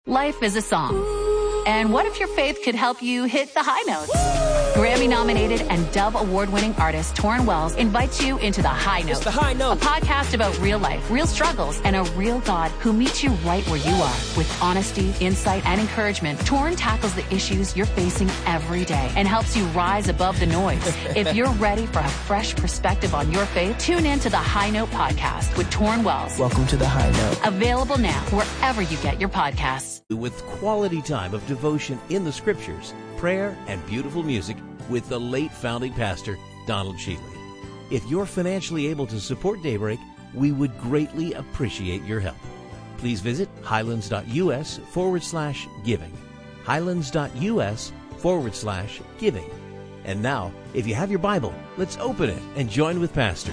Life is a song. And what if your faith could help you hit the high notes? Grammy-nominated and Dove Award-winning artist Torrin Wells invites you into The High Note. It's The High Note. A podcast about real life, real struggles, and a real God who meets you right where you are. With honesty, insight, and encouragement, Torrin tackles the issues you're facing every day and helps you rise above the noise. If you're ready for a fresh perspective on your faith, tune in to The High Note podcast with Torrin Wells. Welcome to The High Note. Available now wherever you get your podcasts. With quality time of devotion in the Scriptures, prayer, and beautiful music with the late founding pastor, Donald Shealy. If you're financially able to support Daybreak, we would greatly appreciate your help. Please visit highlands.us/giving. highlands.us/giving. And now, if you have your Bible, let's open it and join with Pastor.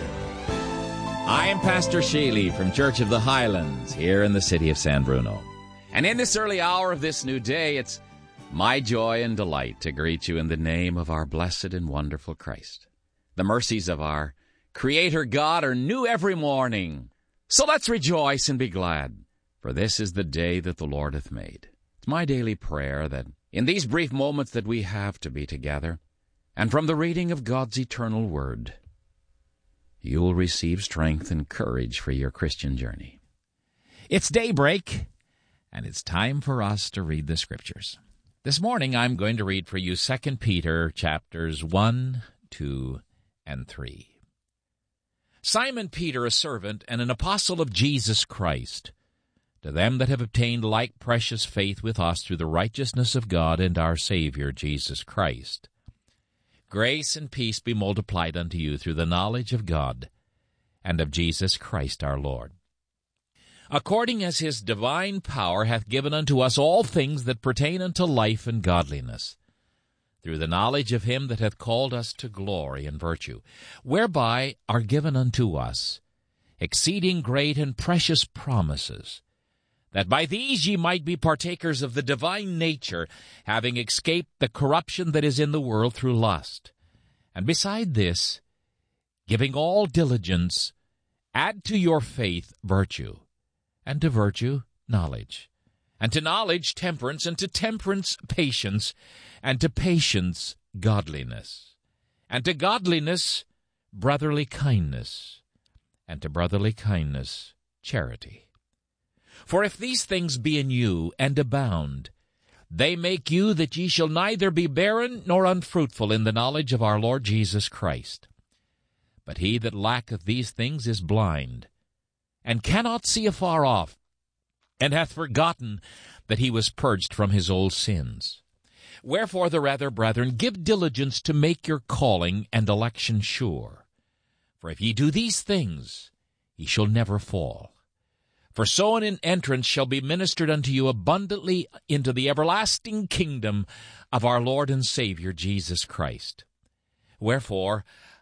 I am Pastor Shealy from Church of the Highlands here in the city of San Bruno. And in this early hour of this new day, it's my joy and delight to greet you in the name of our blessed and wonderful Christ. The mercies of our Creator God are new every morning. So let's rejoice and be glad, for this is the day that the Lord hath made. It's my daily prayer that in these brief moments that we have to be together, and from the reading of God's eternal word, you will receive strength and courage for your Christian journey. It's daybreak, and it's time for us to read the Scriptures. This morning I'm going to read for you 2 Peter chapters 1, 2, and 3. Simon Peter, a servant and an apostle of Jesus Christ, to them that have obtained like precious faith with us through the righteousness of God and our Savior Jesus Christ. Grace and peace be multiplied unto you through the knowledge of God and of Jesus Christ our Lord, according as his divine power hath given unto us all things that pertain unto life and godliness, through the knowledge of him that hath called us to glory and virtue, whereby are given unto us exceeding great and precious promises, that by these ye might be partakers of the divine nature, having escaped the corruption that is in the world through lust. And beside this, giving all diligence, add to your faith virtue, and to virtue knowledge, and to knowledge temperance, and to temperance patience, and to patience godliness, and to godliness brotherly kindness, and to brotherly kindness charity. For if these things be in you, and abound, they make you that ye shall neither be barren nor unfruitful in the knowledge of our Lord Jesus Christ. But he that lacketh these things is blind, and cannot see afar off, and hath forgotten that he was purged from his old sins. Wherefore the rather, brethren, give diligence to make your calling and election sure. For if ye do these things, ye shall never fall. For so an entrance shall be ministered unto you abundantly into the everlasting kingdom of our Lord and Savior Jesus Christ. Wherefore,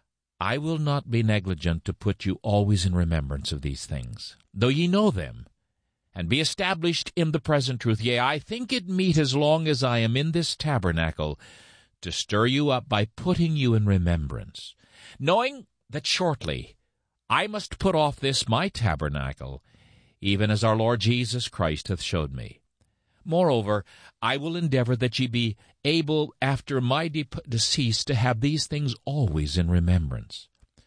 I will not be negligent to put you always in remembrance of these things, though ye know them, and be established in the present truth. Yea, I think it meet, as long as I am in this tabernacle, to stir you up by putting you in remembrance, knowing that shortly I must put off this my tabernacle, even as our Lord Jesus Christ hath showed me. Moreover, I will endeavor that ye be able after my decease to have these things always in remembrance.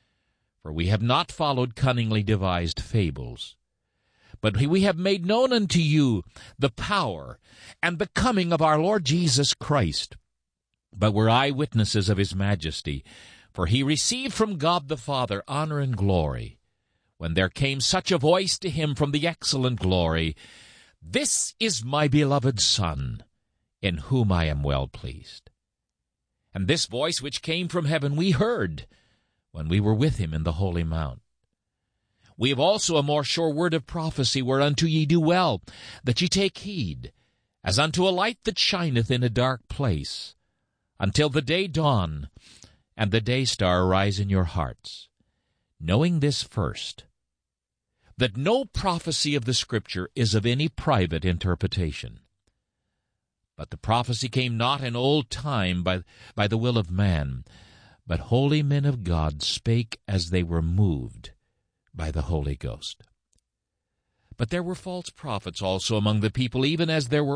For we have not followed cunningly devised fables, but we have made known unto you the power and the coming of our Lord Jesus Christ. But we're eyewitnesses of his majesty, for he received from God the Father honor and glory, when there came such a voice to him from the excellent glory, This is my beloved Son, in whom I am well pleased. And this voice which came from heaven we heard, when we were with him in the holy mount. We have also a more sure word of prophecy, whereunto ye do well, that ye take heed, as unto a light that shineth in a dark place, until the day dawn, and the day star arise in your hearts, knowing this first, that no prophecy of the Scripture is of any private interpretation. But the prophecy came not in old time by the will of man, but holy men of God spake as they were moved by the Holy Ghost. But there were false prophets also among the people, even as there were